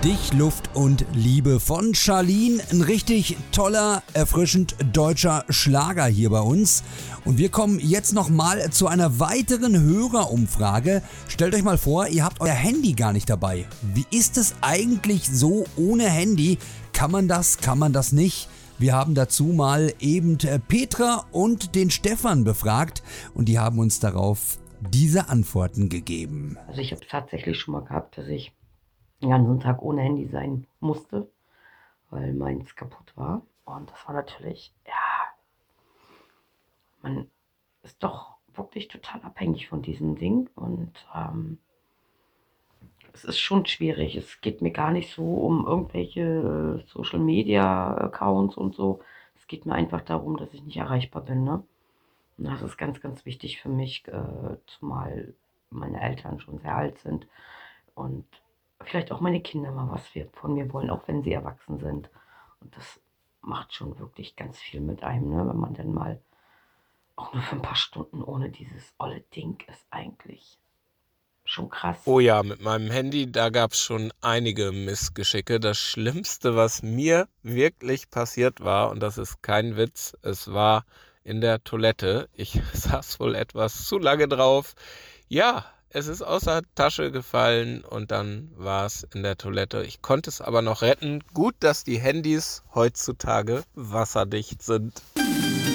Dich, Luft und Liebe von Charlene. Ein richtig toller, erfrischend deutscher Schlager hier bei uns. Und wir kommen jetzt nochmal zu einer weiteren Hörerumfrage. Stellt euch mal vor, ihr habt euer Handy gar nicht dabei. Wie ist es eigentlich so ohne Handy? Kann man das nicht? Wir haben dazu mal eben Petra und den Stefan befragt und die haben uns darauf diese Antworten gegeben. Also ich habe es tatsächlich schon mal gehabt, dass ich den ganzen Tag ohne Handy sein musste, weil meins kaputt war. Und das war natürlich, ja, man ist doch wirklich total abhängig von diesem Ding. Und es ist schon schwierig. Es geht mir gar nicht so um irgendwelche Social Media Accounts und so. Es geht mir einfach darum, dass ich nicht erreichbar bin, ne? Und das ist ganz, ganz wichtig für mich, zumal meine Eltern schon sehr alt sind und vielleicht auch meine Kinder mal was von mir wollen, auch wenn sie erwachsen sind. Und das macht schon wirklich ganz viel mit einem, ne? Wenn man dann mal auch nur für ein paar Stunden ohne dieses olle Ding ist eigentlich schon krass. Oh ja, mit meinem Handy, da gab's schon einige Missgeschicke. Das Schlimmste, was mir wirklich passiert war, und das ist kein Witz, es war in der Toilette. Ich saß wohl etwas zu lange drauf. Ja, es ist aus der Tasche gefallen und dann war es in der Toilette. Ich konnte es aber noch retten. Gut, dass die Handys heutzutage wasserdicht sind.